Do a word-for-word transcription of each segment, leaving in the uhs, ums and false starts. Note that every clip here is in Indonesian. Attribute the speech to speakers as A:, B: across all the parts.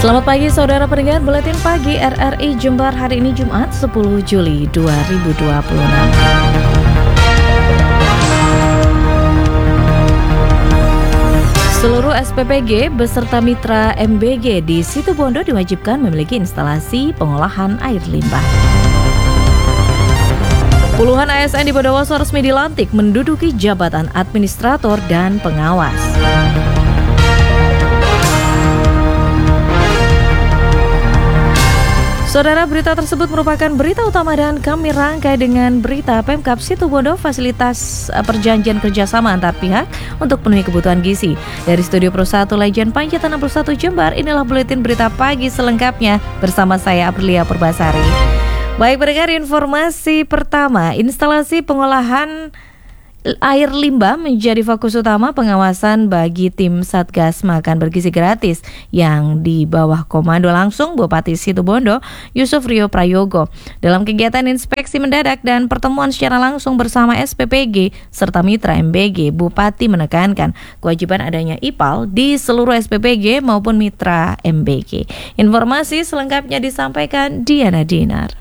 A: Selamat pagi saudara pendengar Buletin Pagi R R I Jember hari ini Jumat sepuluh Juli dua ribu dua puluh enam. Seluruh S P P G beserta mitra M B G di Situbondo diwajibkan memiliki instalasi pengolahan air limbah. Puluhan A S N di Bondowoso resmi dilantik menduduki jabatan administrator dan pengawas. Saudara, berita tersebut merupakan berita utama dan kami rangkai dengan berita Pemkab Situbondo fasilitas perjanjian kerjasama antar pihak untuk penuhi kebutuhan gizi. Dari Studio Pro satu Legend Panjat enam puluh satu Jember, inilah buletin berita pagi selengkapnya bersama saya Aprilia Purbasari. Baik pendengar, informasi pertama, instalasi pengolahan air limbah menjadi fokus utama pengawasan bagi tim Satgas Makan Bergizi Gratis yang di bawah komando langsung Bupati Situbondo Yusuf Rio Prayogo. Dalam kegiatan inspeksi mendadak dan pertemuan secara langsung bersama S P P G serta mitra M B G, Bupati menekankan kewajiban adanya I P A L di seluruh S P P G maupun mitra M B G. Informasi selengkapnya disampaikan Diana Dinar.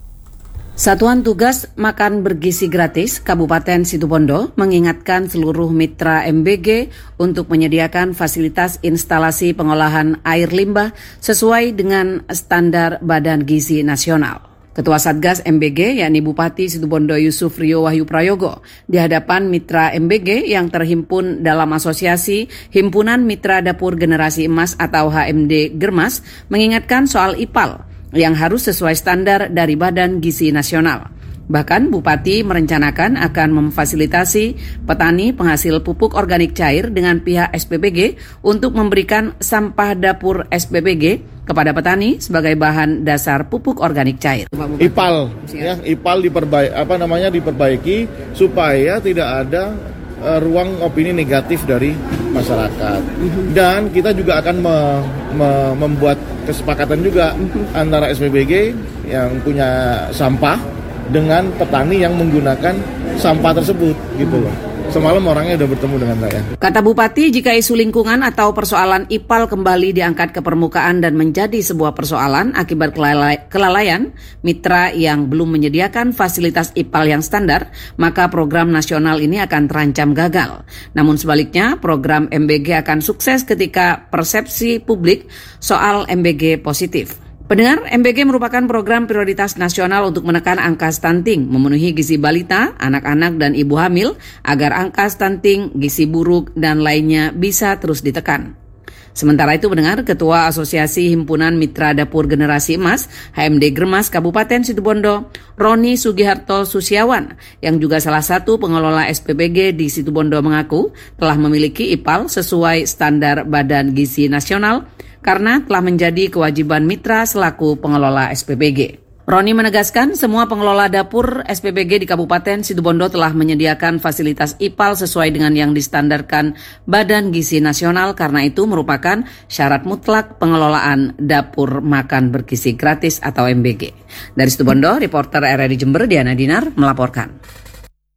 B: Satuan Tugas Makan Bergizi Gratis Kabupaten Situbondo mengingatkan seluruh mitra M B G untuk menyediakan fasilitas instalasi pengolahan air limbah sesuai dengan standar Badan Gizi Nasional. Ketua Satgas M B G yakni Bupati Situbondo Yusuf Rio Wahyu Prayogo di hadapan mitra M B G yang terhimpun dalam asosiasi Himpunan Mitra Dapur Generasi Emas atau H M D Germas mengingatkan soal I P A L yang harus sesuai standar dari Badan Gizi Nasional. Bahkan Bupati merencanakan akan memfasilitasi petani penghasil pupuk organik cair dengan pihak S P P G untuk memberikan sampah dapur S P P G kepada petani sebagai bahan dasar pupuk organik cair.
C: I P A L, ya, I P A L diperbaiki, apa namanya diperbaiki supaya tidak ada uh, ruang opini negatif dari masyarakat. Dan kita juga akan me, me, membuat kesepakatan juga antara S P B G yang punya sampah dengan petani yang menggunakan sampah tersebut gitu loh. Semalam orangnya udah bertemu dengan saya.
B: Kata Bupati, jika isu lingkungan atau persoalan I P A L kembali diangkat ke permukaan dan menjadi sebuah persoalan akibat kelalaian mitra yang belum menyediakan fasilitas I P A L yang standar, maka program nasional ini akan terancam gagal. Namun sebaliknya, program M B G akan sukses ketika persepsi publik soal M B G positif. Pendengar, M B G merupakan program prioritas nasional untuk menekan angka stunting, memenuhi gizi balita, anak-anak dan ibu hamil, agar angka stunting, gizi buruk, dan lainnya bisa terus ditekan. Sementara itu, pendengar, Ketua Asosiasi Himpunan Mitra Dapur Generasi Emas, H M D Germas Kabupaten Situbondo, Roni Sugiharto Susiawan, yang juga salah satu pengelola S P P G di Situbondo mengaku telah memiliki I P A L sesuai standar Badan Gizi Nasional, karena telah menjadi kewajiban mitra selaku pengelola S P P G. Roni menegaskan semua pengelola dapur S P P G di Kabupaten Situbondo telah menyediakan fasilitas I P A L sesuai dengan yang distandarkan Badan Gizi Nasional, karena itu merupakan syarat mutlak pengelolaan dapur makan bergizi gratis atau M B G. Dari Situbondo, reporter R R I Jember Diana Dinar melaporkan.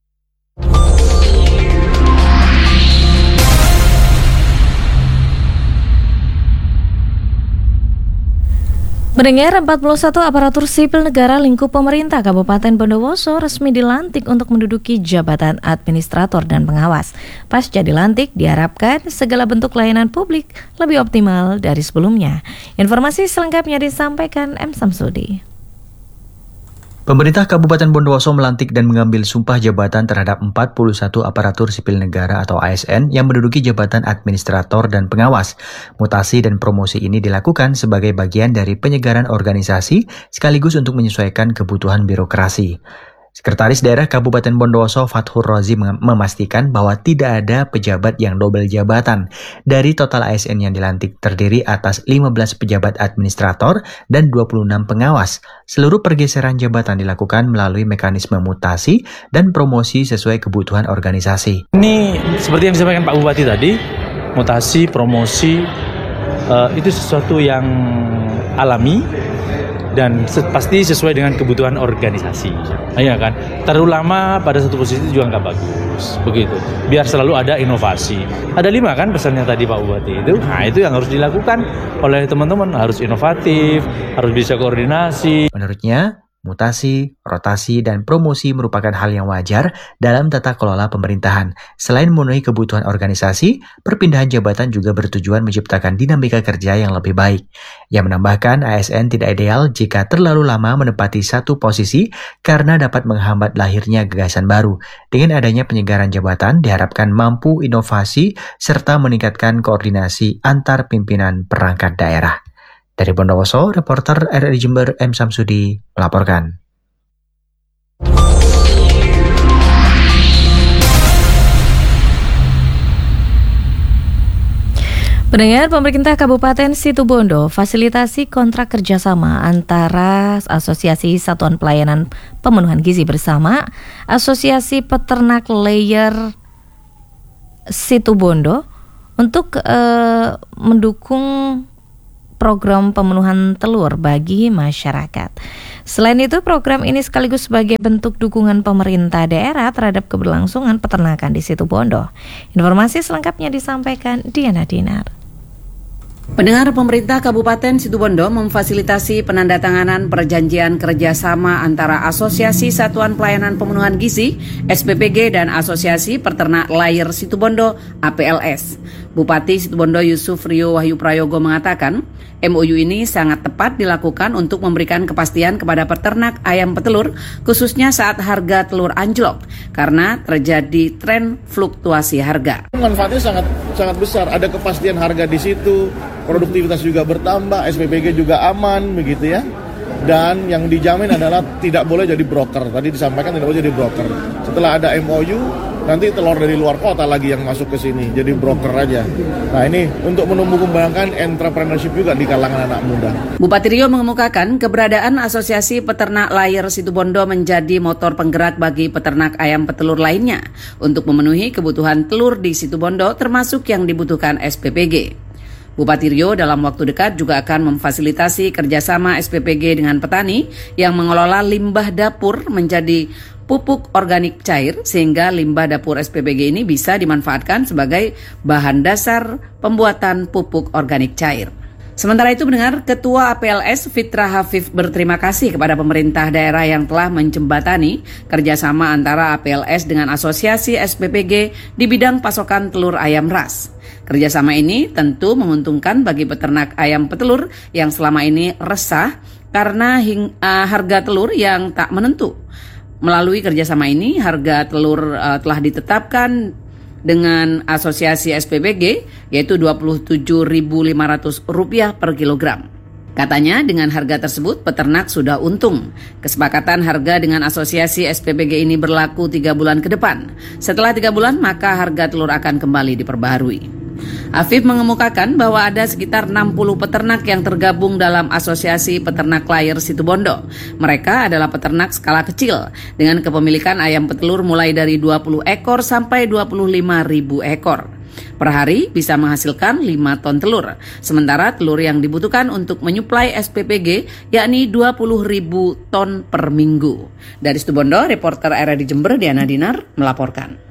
A: Mendengar empat puluh satu aparatur sipil negara lingkup pemerintah Kabupaten Bondowoso resmi dilantik untuk menduduki jabatan administrator dan pengawas. Pasca dilantik, diharapkan segala bentuk layanan publik lebih optimal dari sebelumnya. Informasi selengkapnya disampaikan M. Samsudi.
D: Pemerintah Kabupaten Bondowoso melantik dan mengambil sumpah jabatan terhadap empat puluh satu aparatur sipil negara atau A S N yang menduduki jabatan administrator dan pengawas. Mutasi dan promosi ini dilakukan sebagai bagian dari penyegaran organisasi sekaligus untuk menyesuaikan kebutuhan birokrasi. Sekretaris Daerah Kabupaten Bondowoso Fathur Rozi memastikan bahwa tidak ada pejabat yang double jabatan. Dari total A S N yang dilantik terdiri atas lima belas pejabat administrator dan dua puluh enam pengawas. Seluruh pergeseran jabatan dilakukan melalui mekanisme mutasi dan promosi sesuai kebutuhan organisasi.
E: Ini seperti yang disampaikan Pak Bupati tadi, mutasi, promosi, uh, itu sesuatu yang alami dan se- pasti sesuai dengan kebutuhan organisasi. Iya kan, terlalu lama pada satu posisi juga nggak bagus, begitu. Biar selalu ada inovasi. Ada lima kan pesannya tadi Pak Bupati itu. Nah itu yang harus dilakukan oleh teman-teman, harus inovatif, harus bisa koordinasi.
D: Menurutnya, mutasi, rotasi, dan promosi merupakan hal yang wajar dalam tata kelola pemerintahan. Selain memenuhi kebutuhan organisasi, perpindahan jabatan juga bertujuan menciptakan dinamika kerja yang lebih baik. Ia menambahkan A S N tidak ideal jika terlalu lama menempati satu posisi karena dapat menghambat lahirnya gagasan baru. Dengan adanya penyegaran jabatan, diharapkan mampu inovasi serta meningkatkan koordinasi antar pimpinan perangkat daerah. Dari Bondowoso, reporter R R I Jember M. Samsudi melaporkan.
A: Pendengar, pemerintah Kabupaten Situbondo fasilitasi kontrak kerjasama antara Asosiasi Satuan Pelayanan Pemenuhan Gizi bersama Asosiasi Peternak Layer Situbondo untuk eh, mendukung program pemenuhan telur bagi masyarakat. Selain itu, program ini sekaligus sebagai bentuk dukungan pemerintah daerah terhadap keberlangsungan peternakan di Situbondo. Informasi selengkapnya disampaikan Diana Dinar.
B: Pendengar, pemerintah Kabupaten Situbondo memfasilitasi penandatanganan perjanjian kerjasama antara Asosiasi Satuan Pelayanan Pemenuhan Gizi S P P G dan Asosiasi Peternak Layer Situbondo A P L S. Bupati Situbondo Yusuf Rio Wahyu Prayogo mengatakan, M O U ini sangat tepat dilakukan untuk memberikan kepastian kepada peternak ayam petelur, khususnya saat harga telur anjlok, karena terjadi tren fluktuasi harga.
C: Manfaatnya sangat sangat besar, ada kepastian harga di situ, produktivitas juga bertambah, S P P G juga aman, begitu ya. Dan yang dijamin adalah tidak boleh jadi broker. Tadi disampaikan tidak boleh jadi broker. Setelah ada M O U, nanti telur dari luar kota lagi yang masuk ke sini, jadi broker aja. Nah ini untuk menumbuh kembangkan entrepreneurship juga di kalangan anak muda.
B: Bupati Rio mengemukakan keberadaan Asosiasi Peternak Layer Situbondo menjadi motor penggerak bagi peternak ayam petelur lainnya untuk memenuhi kebutuhan telur di Situbondo, termasuk yang dibutuhkan S P P G. Bupati Rio dalam waktu dekat juga akan memfasilitasi kerjasama S P P G dengan petani yang mengelola limbah dapur menjadi pupuk organik cair, sehingga limbah dapur S P P G ini bisa dimanfaatkan sebagai bahan dasar pembuatan pupuk organik cair. Sementara itu, mendengar Ketua A P L S Fitra Hafif berterima kasih kepada pemerintah daerah yang telah menjembatani kerjasama antara A P L S dengan Asosiasi S P P G di bidang pasokan telur ayam ras. Kerjasama ini tentu menguntungkan bagi peternak ayam petelur yang selama ini resah karena hing, uh, harga telur yang tak menentu. Melalui kerjasama ini, harga telur uh, telah ditetapkan dengan Asosiasi S P P G, yaitu dua puluh tujuh ribu lima ratus rupiah per kilogram. Katanya dengan harga tersebut peternak sudah untung. Kesepakatan harga dengan Asosiasi S P P G ini berlaku tiga bulan ke depan. Setelah tiga bulan maka harga telur akan kembali diperbaharui. Afif mengemukakan bahwa ada sekitar enam puluh peternak yang tergabung dalam Asosiasi Peternak Layer Situbondo. Mereka adalah peternak skala kecil dengan kepemilikan ayam petelur mulai dari dua puluh ekor sampai dua puluh lima ribu ekor. Per hari bisa menghasilkan lima ton telur. Sementara telur yang dibutuhkan untuk menyuplai S P P G yakni dua puluh ribu ton per minggu. Dari Situbondo, reporter R R I Jember Diana Dinar melaporkan.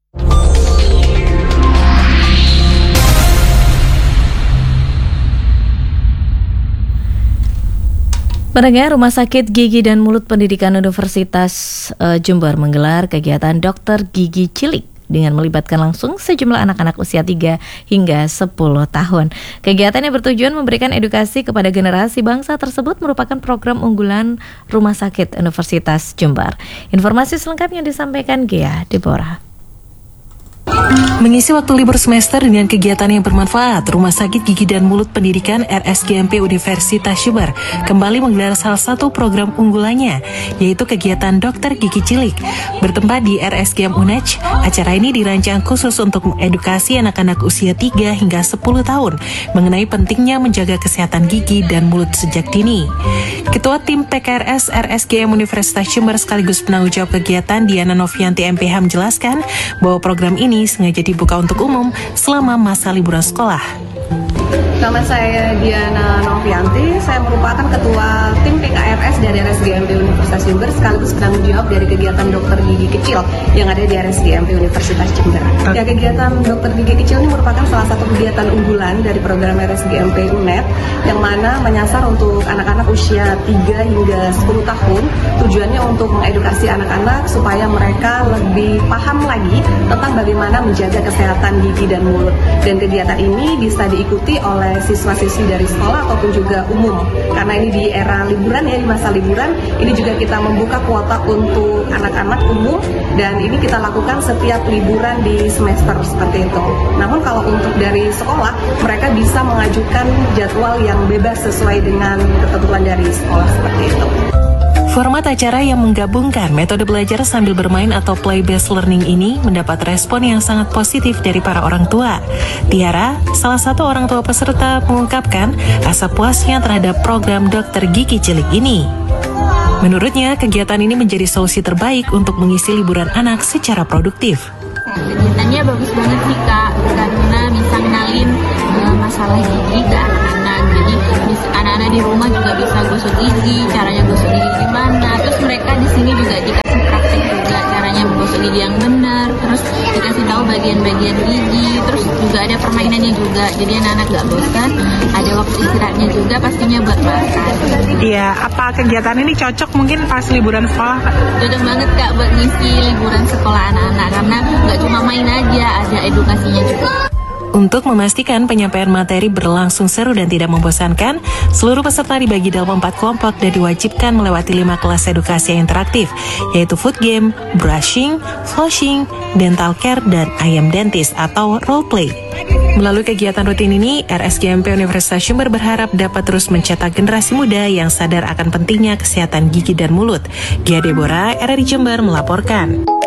A: Pendengar, Rumah Sakit Gigi dan Mulut Pendidikan Universitas uh, Jember menggelar kegiatan Dokter Gigi Cilik dengan melibatkan langsung sejumlah anak-anak usia tiga hingga sepuluh tahun. Kegiatan yang bertujuan memberikan edukasi kepada generasi bangsa tersebut merupakan program unggulan Rumah Sakit Universitas Jember. Informasi selengkapnya disampaikan Gea Deborah.
F: Mengisi waktu libur semester dengan kegiatan yang bermanfaat, Rumah Sakit Gigi dan Mulut Pendidikan R S G M P Universitas Jember kembali menggelar salah satu program unggulannya, yaitu kegiatan Dokter Gigi Cilik. Bertempat di R S G M U N E C, acara ini dirancang khusus untuk mengedukasi anak-anak usia tiga hingga sepuluh tahun mengenai pentingnya menjaga kesehatan gigi dan mulut sejak dini. Ketua Tim P K R S R S G M Universitas Jember sekaligus penanggung jawab kegiatan Diana Novianti M P H menjelaskan bahwa program ini sengaja dibuka untuk umum selama masa liburan sekolah.
G: Nama saya Diana Novianti, saya merupakan Ketua Tim P K R S dari R S G M P Universitas Jember sekaligus penanggung jawab dari kegiatan dokter gigi kecil yang ada di R S G M P Universitas Jember. Ya, kegiatan dokter gigi kecil ini merupakan salah satu kegiatan unggulan dari program R S G M P U N E D yang mana menyasar untuk anak-anak usia tiga hingga sepuluh tahun. Tujuannya untuk mengedukasi anak-anak supaya mereka lebih paham lagi tentang bagaimana menjaga kesehatan gigi dan mulut. Dan kegiatan ini bisa diikuti oleh siswa-siswi dari sekolah ataupun juga umum. Karena ini di era liburan ya, di masa liburan, ini juga kita membuka kuota untuk anak-anak umum dan ini kita lakukan setiap liburan di semester seperti itu. Namun kalau untuk dari sekolah, mereka bisa mengajukan jadwal yang bebas sesuai dengan ketentuan dari sekolah seperti itu.
F: Format acara yang menggabungkan metode belajar sambil bermain atau play-based learning ini mendapat respon yang sangat positif dari para orang tua. Tiara, salah satu orang tua peserta, mengungkapkan asa puasnya terhadap program dokter gigi cilik ini. Menurutnya, kegiatan ini menjadi solusi terbaik untuk mengisi liburan anak secara produktif.
H: Kegiatannya bagus banget sih Kak, karena bisa ngenalin uh, masalah gigi ke anak-anak. Jadi anak-anak di rumah juga bisa gosok gigi, caranya gosok gigi gimana. Terus mereka di sini juga dikasih praktek juga caranya menggosok gigi yang benar. Terus dikasih tahu bagian-bagian gigi. Terus juga ada permainannya juga. Jadi anak-anak gak bosan. Ada waktu istirahatnya juga pastinya buat makan.
I: Iya, apa kegiatan ini cocok mungkin pas liburan sekolah Kak?
H: Cocok banget Kak buat ngisi liburan sekolah anak-anak karena gak cuma main aja, ada edukasinya juga.
F: Untuk memastikan penyampaian materi berlangsung seru dan tidak membosankan, seluruh peserta dibagi dalam empat kelompok dan diwajibkan melewati lima kelas edukasi yang interaktif, yaitu food game, brushing, flossing, dental care, dan ayam dentist atau role play. Melalui kegiatan rutin ini, R S G M P Universitas Jember berharap dapat terus mencetak generasi muda yang sadar akan pentingnya kesehatan gigi dan mulut. Gia Deborah, R R I Jember melaporkan.